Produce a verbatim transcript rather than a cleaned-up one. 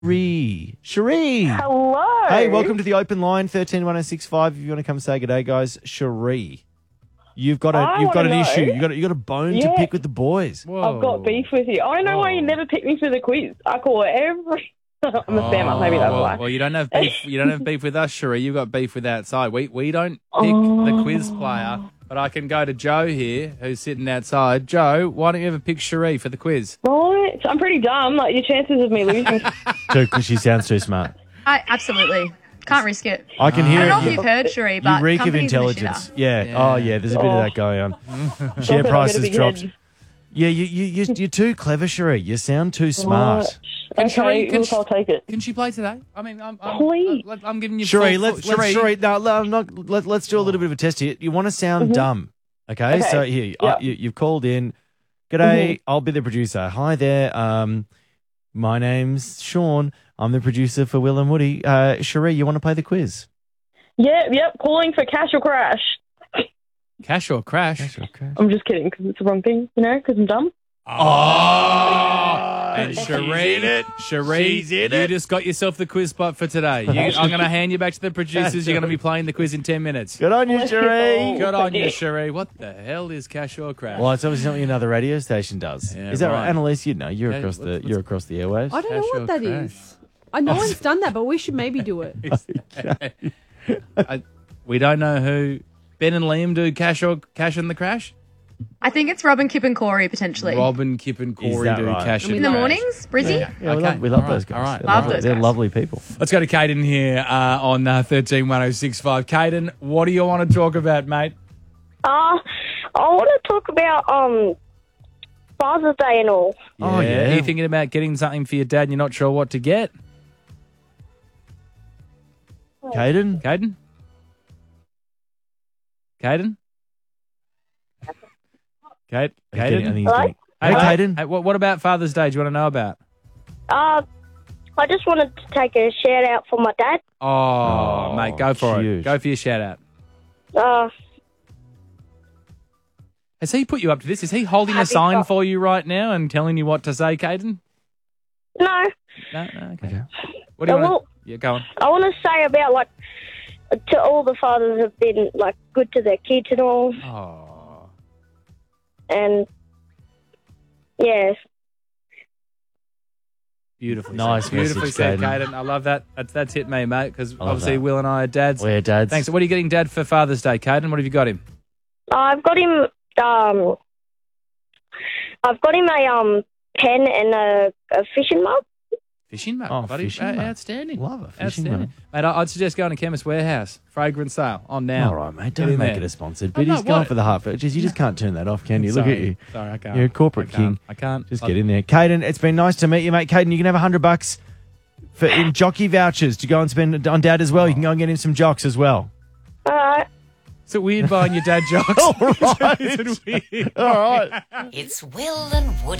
Cherie. Cherie. Hello. Hey, welcome to the open line, thirteen one oh six five. If you want to come say good day, guys. Cherie. You've got a I you've got an wanna issue. know. You got a, you got a bone Yeah. to pick with the boys. Whoa. I've got beef with you. I know why you Whoa. never pick me for the quiz. I call it every... I'm a spammer, maybe that's well, why. well, you don't have beef. You don't have beef with us, Cherie. You've got beef with outside. We we don't pick Oh. the quiz player, but I can go to Joe here, who's sitting outside. Joe, why don't you ever pick Cherie for the quiz? Right. I'm pretty dumb. Like, your chances of me losing... Because she sounds too smart. I absolutely can't risk it. I can I hear don't know it. if You, you've heard, Cherie, you but reek of company's a intelligence. shitter. Yeah. Yeah. Oh, yeah. There's a bit of that going on. Share Something, I've got a prices big dropped. head. Yeah, you, you, you, you're too clever, Cherie. You sound too smart. Right. Cherie- Okay, can look, she- I'll take it. Can she play today? I mean, I'm, I'm, Please. I'm, I'm giving you Cherie, full- let's, full- let's, Cherie, no, no, I'm not, let, let's do a little bit of a test here. You want to sound dumb, okay? Mm-hmm. Okay. So here, Yeah. uh, you, you've called in. G'day, Mhm. I'll be the producer. Hi there. Um, my name's Sean. I'm the producer for Will and Woody. Uh, Cherie, you want to play the quiz? Yep, yep. Calling for cash or crash. Cash or crash? Okay. I'm just kidding, because it's the wrong thing, you know, because I'm dumb. Oh, and she's Cherie, in it. Cherie, She's in you it. just got yourself the quiz spot for today. You, I'm going to hand you back to the producers. You're going to be playing the quiz in ten minutes. Good on you, Cherie. Good on you, Cherie. What the hell is cash or crash? Well, it's obviously something another radio station does. Yeah, is that right, right. Annalise? You know, you're Okay, across the let's- you're across the airwaves. I don't know Cash or what that crash? is. I no one's done that, but we should maybe do it. I, we don't know who Ben and Liam do cash or cash and the crash. I think it's Robin, Kip, and Corey potentially. Robin, Kip, and Corey that do right? cash in and the crash. mornings, Brizzy. Yeah, we Okay, love, we love all right, those guys. all right. They're, Love lovely, those they're guys. lovely people. Let's go to Caden here uh, on uh, thirteen one oh six five. Caden, what do you want to talk about, mate? Uh, I want to talk about um Father's Day and all. Oh, yeah. Are you thinking about getting something for your dad and you're not sure what to get? Caden? Caden? Caden? Kate? I think he's Caden? Hello? getting- Hey, Hey, Caden. Hey, what, what about Father's Day? Do you want to know about? Uh, I just wanted to take a shout out for my dad. Oh, Oh, mate, go for huge. it. Go for your shout out. Uh, Has he put you up to this? Is he holding a Happy sign fa- for you right now and telling you what to say, Caden? no, No, no, okay. Okay. What do you Uh, want? well- Yeah, go on. I want to say about like to all the fathers have been like good to their kids and all, Oh, and yes, beautifully Nice said. Beautifully message, said, Caden. Caden. I love that. That's, that's hit me, mate, because love obviously that. Will and I are dads. We're dads. Thanks. What are you getting Dad for Father's Day, Caden? What have you got him? I've got him. Um, I've got him a um pen and a, a fishing mug. Fishing mug, Oh, buddy. fishing Uh, mug. Outstanding. Love it. Fishing Outstanding. mug. Mate, I- I'd suggest going to Chemist Warehouse. Fragrance sale on now. All right, mate. Get Don't in make there. it a sponsored. Oh, But no, he's going what? for the heart. Just, you just can't turn that off, can you? Look Sorry. at you. Sorry, I can't. You're a corporate I can't. king. I can't. Just I- get in there. Caden, it's been nice to meet you, mate. Caden, you can have a hundred bucks for in jockey vouchers to go and spend on Dad as well. You can go and get him some jocks as well. All right. Is it weird buying your dad jocks? All right. Is it weird? All right. It's Will and Woody.